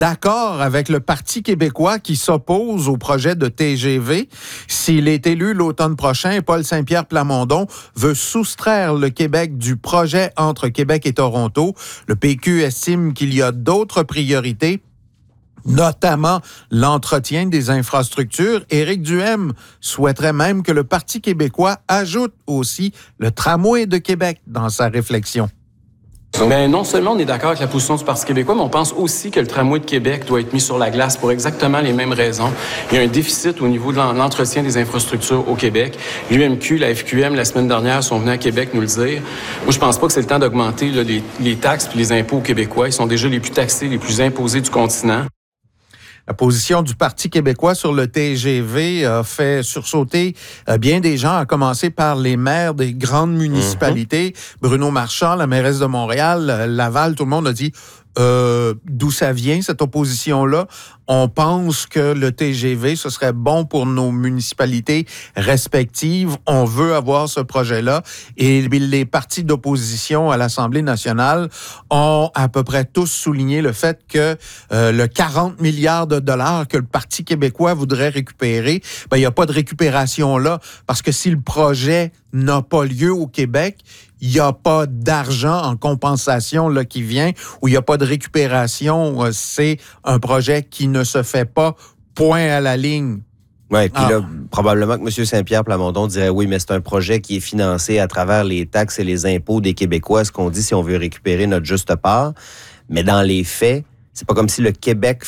d'accord avec le Parti québécois qui s'oppose au projet de TGV. S'il est élu l'automne prochain, Paul Saint-Pierre Plamondon veut soustraire le Québec du projet entre Québec et Toronto. Le PQ estime qu'il y a d'autres priorités, notamment l'entretien des infrastructures. Éric Duhaime souhaiterait même que le Parti québécois ajoute aussi le tramway de Québec dans sa réflexion. Mais non seulement on est d'accord avec la position du Parti québécois, mais on pense aussi que le tramway de Québec doit être mis sur la glace pour exactement les mêmes raisons. Il y a un déficit au niveau de l'entretien des infrastructures au Québec. L'UMQ, la FQM, la semaine dernière, sont venus à Québec nous le dire. Moi, je pense pas que c'est le temps d'augmenter là, les taxes et les impôts aux Québécois. Ils sont déjà les plus taxés, les plus imposés du continent. La position du Parti québécois sur le TGV a fait sursauter bien des gens, à commencer par les maires des grandes municipalités. Bruno Marchand, la mairesse de Montréal, Laval, tout le monde a dit d'où ça vient, cette opposition-là. On pense que le TGV, ce serait bon pour nos municipalités respectives. On veut avoir ce projet-là. Et les partis d'opposition à l'Assemblée nationale ont à peu près tous souligné le fait que le 40 milliards de dollars que le Parti québécois voudrait récupérer, il n'y a pas de récupération là. Parce que si le projet n'a pas lieu au Québec, il n'y a pas d'argent en compensation là, qui vient, ou il n'y a pas de récupération. C'est un projet qui ne se fait pas, point à la ligne. Oui, puis là, probablement que M. Saint-Pierre Plamondon dirait oui, mais c'est un projet qui est financé à travers les taxes et les impôts des Québécois, ce qu'on dit si on veut récupérer notre juste part. Mais dans les faits, c'est pas comme si le Québec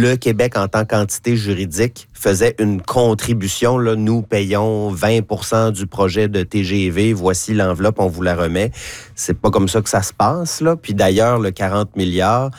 en tant qu'entité juridique faisait une contribution. Là, nous payons 20% du projet de TGV. Voici l'enveloppe, on vous la remet. C'est pas comme ça que ça se passe, là. Puis d'ailleurs, le 40 milliards,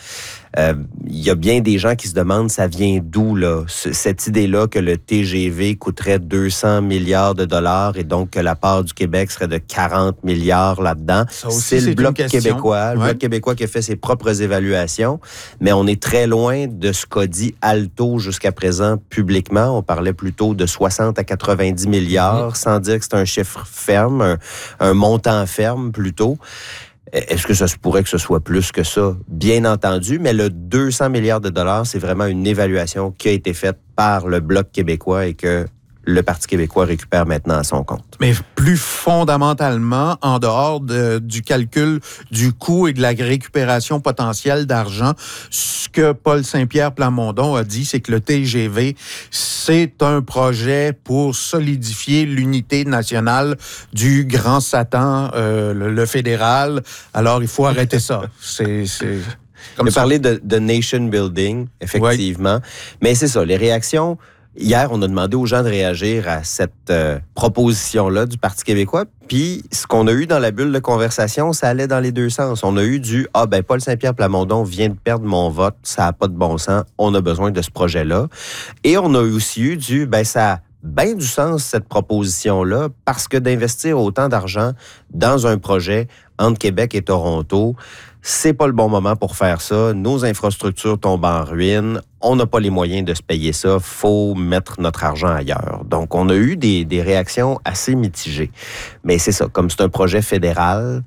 il y a bien des gens qui se demandent ça vient d'où, là, cette idée-là que le TGV coûterait 200 milliards de dollars et donc que la part du Québec serait de 40 milliards là-dedans. C'est le Bloc québécois, le Bloc québécois qui a fait ses propres évaluations, mais on est très loin de ce qu'a dit Alto jusqu'à présent publiquement. On parlait plutôt de 60 à 90 milliards, sans dire que c'est un chiffre ferme, un montant ferme plutôt. Est-ce que ça se pourrait que ce soit plus que ça? Bien entendu, mais le 200 milliards de dollars, c'est vraiment une évaluation qui a été faite par le Bloc québécois et que le Parti québécois récupère maintenant à son compte. Mais plus fondamentalement, en dehors du calcul du coût et de la récupération potentielle d'argent, ce que Paul Saint-Pierre Plamondon a dit, c'est que le TGV, c'est un projet pour solidifier l'unité nationale du grand Satan, le fédéral. Alors, il faut arrêter ça. C'est comme parler de nation building, effectivement. Oui. Mais c'est ça, les réactions. Hier, on a demandé aux gens de réagir à cette proposition-là du Parti québécois. Puis, ce qu'on a eu dans la bulle de conversation, ça allait dans les deux sens. On a eu Paul Saint-Pierre Plamondon vient de perdre mon vote, ça n'a pas de bon sens, on a besoin de ce projet-là. Et on a aussi eu ça a bien du sens, cette proposition-là, parce que d'investir autant d'argent dans un projet entre Québec et Toronto, c'est pas le bon moment pour faire ça. Nos infrastructures tombent en ruine. On n'a pas les moyens de se payer ça. Faut mettre notre argent ailleurs. Donc, on a eu des réactions assez mitigées. Mais c'est ça, comme c'est un projet fédéral,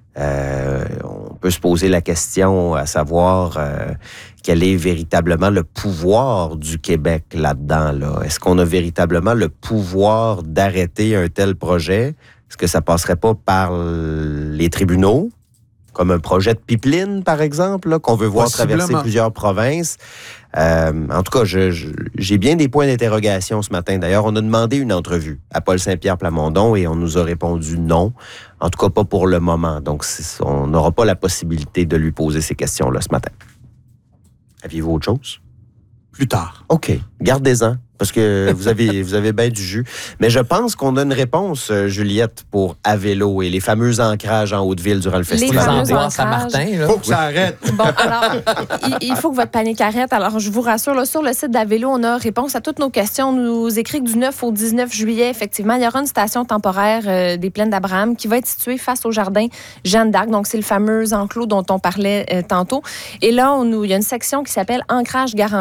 on peut se poser la question à savoir quel est véritablement le pouvoir du Québec là-dedans. Là. Est-ce qu'on a véritablement le pouvoir d'arrêter un tel projet? Est-ce que ça passerait pas par les tribunaux? Comme un projet de pipeline, par exemple, là, qu'on veut voir traverser plusieurs provinces. En tout cas, j'ai bien des points d'interrogation ce matin. D'ailleurs, on a demandé une entrevue à Paul Saint-Pierre Plamondon et on nous a répondu non. En tout cas, pas pour le moment. Donc, on n'aura pas la possibilité de lui poser ces questions-là ce matin. Aviez-vous autre chose? Plus tard. OK. Gardez-en. Parce que vous avez bien du jus. Mais je pense qu'on a une réponse, Juliette, pour à vélo et les fameux ancrages en Haute-Ville durant le festival. Les fameux ancrages. Saint-Martin, il faut que ça arrête. Bon, alors, il faut que votre panique arrête. Alors, je vous rassure, là, sur le site d'Avélo, on a réponse à toutes nos questions. On nous écrit que du 9 au 19 juillet, effectivement, il y aura une station temporaire des Plaines d'Abraham qui va être située face au jardin Jeanne d'Arc. Donc, c'est le fameux enclos dont on parlait tantôt. Et là, il y a une section qui s'appelle Ancrage garanti.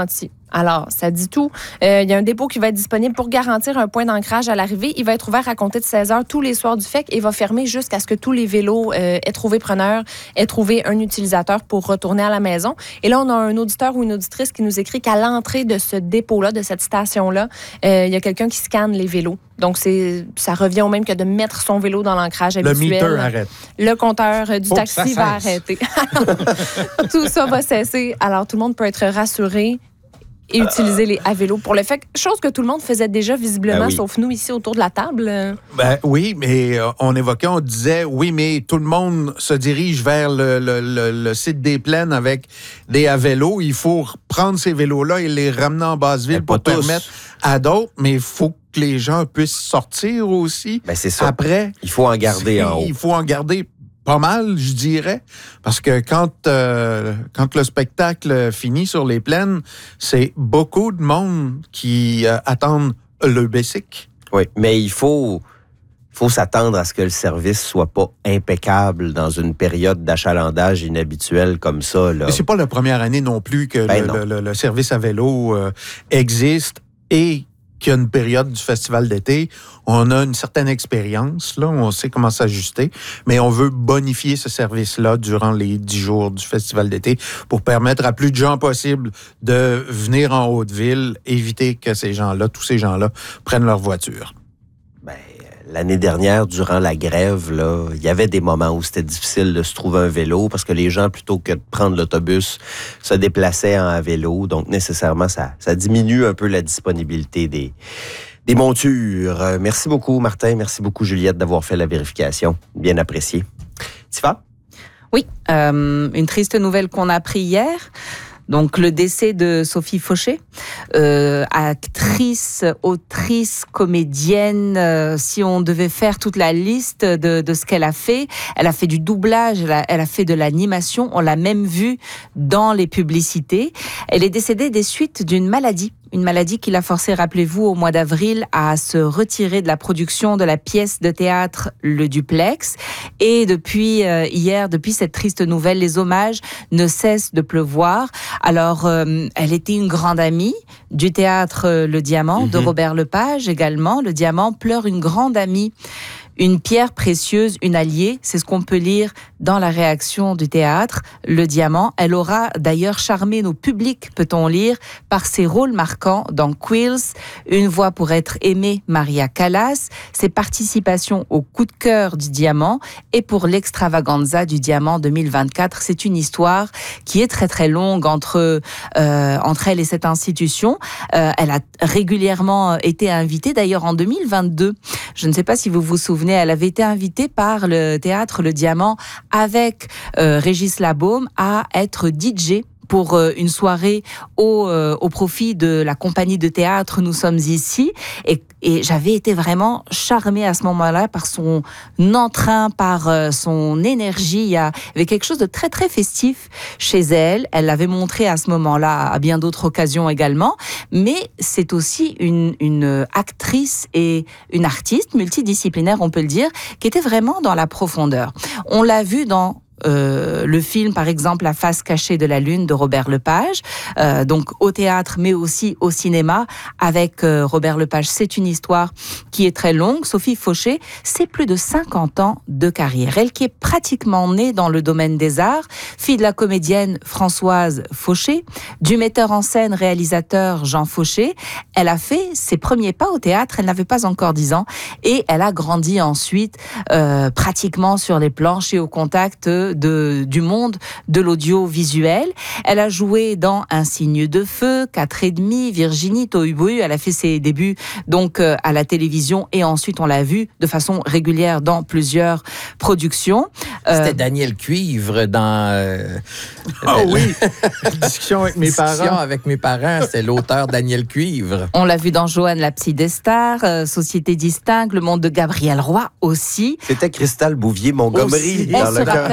Alors, ça dit tout. Il y a un dépôt qui va être disponible pour garantir un point d'ancrage à l'arrivée. Il va être ouvert à compter de 16 heures tous les soirs du FEC et va fermer jusqu'à ce que tous les vélos aient trouvé preneur, aient trouvé un utilisateur pour retourner à la maison. Et là, on a un auditeur ou une auditrice qui nous écrit qu'à l'entrée de ce dépôt-là, de cette station-là, il y a quelqu'un qui scanne les vélos. Donc, ça revient au même que de mettre son vélo dans l'ancrage habituel. Le meter arrête. Le compteur du taxi va arrêter. Tout ça va cesser. Alors, tout le monde peut être rassuré et utiliser les à vélo pour le fait, chose que tout le monde faisait déjà visiblement, sauf nous ici autour de la table. Oui, mais on disait, oui, mais tout le monde se dirige vers le site des plaines avec des à vélo. Il faut prendre ces vélos-là et les ramener en basse-ville pour permettre à d'autres, mais il faut que les gens puissent sortir aussi. C'est ça. Après, il faut en garder en haut. Il faut en garder pas mal, je dirais, parce que quand le spectacle finit sur les plaines, c'est beaucoup de monde qui attendent le Bessic. Oui, mais il faut s'attendre à ce que le service soit pas impeccable dans une période d'achalandage inhabituelle comme ça. Là. Mais c'est pas la première année non plus que le service à vélo existe et qu'il y a une période du festival d'été. On a une certaine expérience, là, on sait comment s'ajuster, mais on veut bonifier ce service-là durant les 10 jours du festival d'été pour permettre à plus de gens possible de venir en Haute-Ville, éviter que tous ces gens-là, prennent leur voiture. L'année dernière, durant la grève, là, il y avait des moments où c'était difficile de se trouver un vélo parce que les gens, plutôt que de prendre l'autobus, se déplaçaient en vélo. Donc, nécessairement, ça diminue un peu la disponibilité des montures. Merci beaucoup, Martin. Merci beaucoup, Juliette, d'avoir fait la vérification. Bien apprécié. Tifa? Oui, une triste nouvelle qu'on a appris hier. Donc, le décès de Sophie Fauché, actrice, autrice, comédienne, si on devait faire toute la liste de ce qu'elle a fait du doublage, elle a fait de l'animation, on l'a même vue dans les publicités. Elle est décédée des suites d'une maladie. Une maladie qui l'a forcée, rappelez-vous, au mois d'avril, à se retirer de la production de la pièce de théâtre Le Duplex. Et depuis hier, depuis cette triste nouvelle, les hommages ne cessent de pleuvoir. Alors, elle était une grande amie du théâtre Le Diamant, de Robert Lepage également. Le Diamant pleure une grande amie. Une pierre précieuse, une alliée, c'est ce qu'on peut lire dans la réaction du théâtre. Le Diamant, elle aura d'ailleurs charmé nos publics, peut-on lire, par ses rôles marquants dans Quills, Une voix pour être aimée, Maria Callas, ses participations au coup de cœur du Diamant et pour l'extravaganza du Diamant 2024. C'est une histoire qui est très très longue entre elle et cette institution. Elle a régulièrement été invitée, d'ailleurs en 2022. Je ne sais pas si vous vous souvenez, elle avait été invitée par le théâtre Le Diamant avec Régis Labaume à être DJ pour une soirée au profit de la compagnie de théâtre Nous sommes ici. Et j'avais été vraiment charmée à ce moment-là par son entrain, par son énergie. Il y avait quelque chose de très, très festif chez elle. Elle l'avait montré à ce moment-là à bien d'autres occasions également. Mais c'est aussi une actrice et une artiste multidisciplinaire, on peut le dire, qui était vraiment dans la profondeur. On l'a vu dans le film, par exemple, La face cachée de la lune de Robert Lepage, donc au théâtre, mais aussi au cinéma, avec Robert Lepage. C'est une histoire qui est très longue. Sophie Fauché, c'est plus de 50 ans de carrière. Elle qui est pratiquement née dans le domaine des arts, fille de la comédienne Françoise Fauché, du metteur en scène réalisateur Jean Fauché. Elle a fait ses premiers pas au théâtre, elle n'avait pas encore 10 ans, et elle a grandi ensuite pratiquement sur les planches et au contact du monde de l'audiovisuel. Elle a joué dans Un signe de feu, 4,5, Virginie, Tohubohu. Elle a fait ses débuts donc à la télévision et ensuite on l'a vue de façon régulière dans plusieurs productions. C'était Daniel Cuivre dans... oui, discussion avec mes parents. Discussion avec mes parents, c'est l'auteur Daniel Cuivre. On l'a vu dans Joanne, la psy des stars, Société distincte, Le monde de Gabriel Roy aussi. C'était Cristal Bouvier-Montgomery dans le cœur.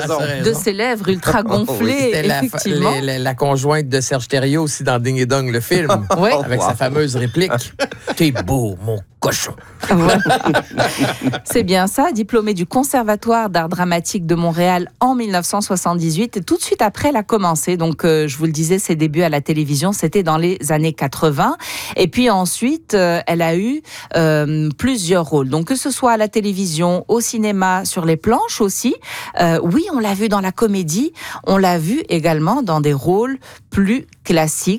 De ses lèvres ultra gonflées, effectivement. La conjointe de Serge Thériault aussi dans Ding et Dong, le film, avec sa fameuse réplique. T'es beau, mon cochon. Ouais. C'est bien ça, diplômée du Conservatoire d'art dramatique de Montréal en 1978. Et tout de suite après, elle a commencé. Donc, je vous le disais, ses débuts à la télévision, c'était dans les années 80. Et puis ensuite, elle a eu plusieurs rôles. Donc, que ce soit à la télévision, au cinéma, sur les planches aussi. Oui, on l'a vu dans la comédie. On l'a vu également dans des rôles plus classiques,